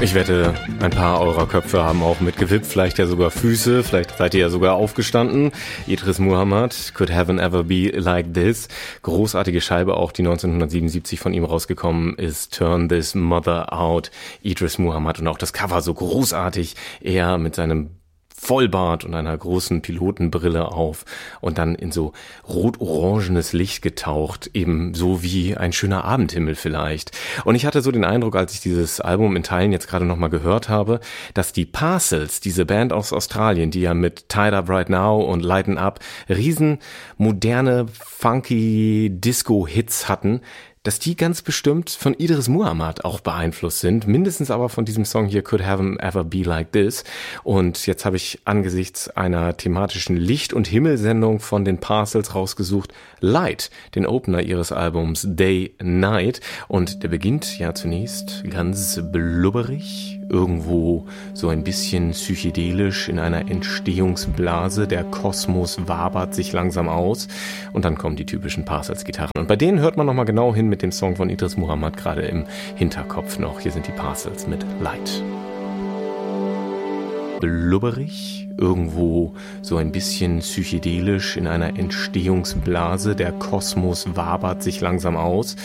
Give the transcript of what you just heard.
Ich wette, ein paar eurer Köpfe haben auch mitgewippt, vielleicht ja sogar Füße, vielleicht seid ihr ja sogar aufgestanden. Idris Muhammad, Could Heaven Ever Be Like This. Großartige Scheibe auch, die 1977 von ihm rausgekommen ist, Turn This Mother Out. Idris Muhammad und auch das Cover so großartig, er mit seinem Vollbart und einer großen Pilotenbrille auf und dann in so rot-orangenes Licht getaucht, eben so wie ein schöner Abendhimmel vielleicht. Und ich hatte so den Eindruck, als ich dieses Album in Teilen jetzt gerade nochmal gehört habe, dass die Parcels, diese Band aus Australien, die ja mit Tied Up Right Now und Lighten Up riesen moderne, funky Disco-Hits hatten, dass die ganz bestimmt von Idris Muhammad auch beeinflusst sind, mindestens aber von diesem Song hier Could Heaven Ever Be Like This. Und jetzt habe ich angesichts einer thematischen Licht- und Himmelsendung von den Parcels rausgesucht Light, den Opener ihres Albums Day Night. Und der beginnt ja zunächst ganz blubberig, irgendwo so ein bisschen psychedelisch in einer Entstehungsblase. Der Kosmos wabert sich langsam aus und dann kommen die typischen Parcels-Gitarren. Und bei denen hört man nochmal genau hin mit dem Song von Idris Muhammad gerade im Hinterkopf noch. Hier sind die Parcels mit Light. Blubberig, irgendwo so ein bisschen psychedelisch in einer Entstehungsblase. Der Kosmos wabert sich langsam aus